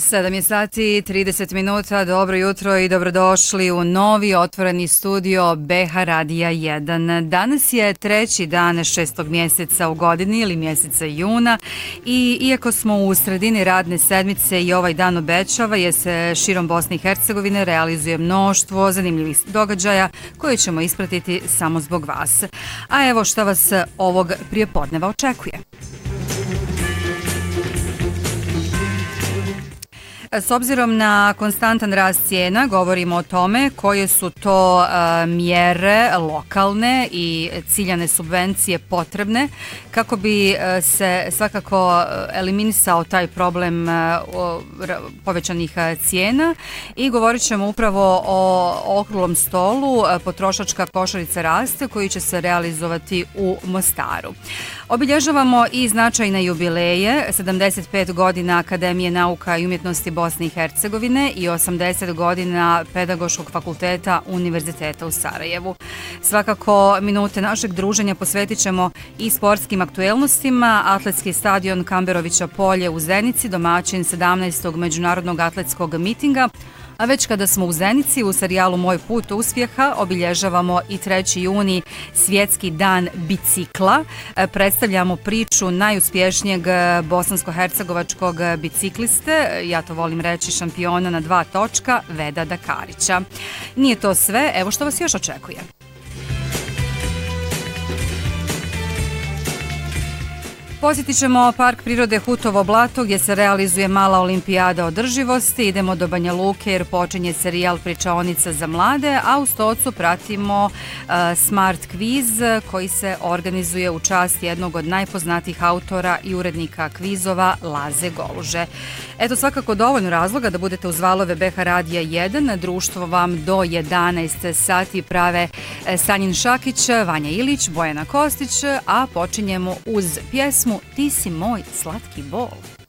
7 je sati, 30 minuta, dobro jutro i dobrodošli u novi otvoreni studio BH Radija 1. Danas je treći dan 6. mjeseca u godini ili mjeseca juna i iako smo u sredini radne sedmice i ovaj dan obećava jer se širom Bosne i Hercegovine realizuje mnoštvo zanimljivih događaja koje ćemo ispratiti samo zbog vas. A evo šta vas ovog prijepodneva očekuje. S obzirom na konstantan rast cijena, govorimo o tome koje su to mjere lokalne i ciljane subvencije potrebne kako bi se svakako eliminisao taj problem povećanih cijena i govorit ćemo upravo o okruglom stolu Potrošačka košarica raste koji će se realizovati u Mostaru. Obilježavamo i značajne jubileje, 75 godina Akademije nauka i umjetnosti Bosne i Hercegovine i 80 godina Pedagoškog fakulteta Univerziteta u Sarajevu. Svakako minute našeg druženja posvetit ćemo i sportskim aktuelnostima. Atletski stadion Kamberovića polje u Zenici, domaćin 17. međunarodnog atletskog mitinga. A već kada smo u Zenici, u serijalu Moj put uspjeha, obilježavamo i 3. juni, Svjetski dan bicikla. Predstavljamo priču najuspješnijeg bosansko-hercegovačkog bicikliste, ja to volim reći šampiona na 2 točka, Vedada Karića. Nije to sve, evo što vas još očekuje. Posjetit ćemo Park prirode Hutovo blato gdje se realizuje mala olimpijada održivosti. Idemo do Banja Luke jer počinje serijal Pričaonica za mlade, a u Stocu pratimo Smart Quiz koji se organizuje u čast jednog od najpoznatijih autora i urednika kvizova Laze Goluže. Eto svakako dovoljno razloga da budete uz valove BH Radija 1. Društvo vam do 11 sati prave Sanjin Šakić, Vanja Ilić, Bojana Kostić, a počinjemo uz pjesmu Ti si moj slatki bol.